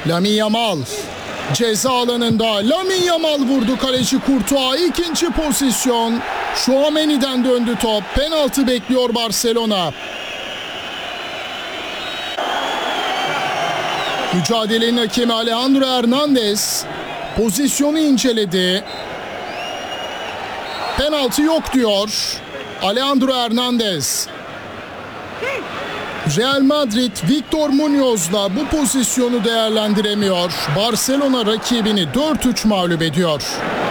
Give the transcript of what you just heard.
Lamine Yamal ceza alanında. Lamine Yamal vurdu, kaleci Courtois. İkinci pozisyon. Tchouaméni'den döndü top. Penaltı bekliyor Barcelona. Mücadelenin hakemi Alejandro Hernandez pozisyonu inceledi. Penaltı yok diyor Alejandro Hernandez. Real Madrid Victor Muñoz'la bu pozisyonu değerlendiremiyor. Barcelona rakibini 4-3 mağlup ediyor.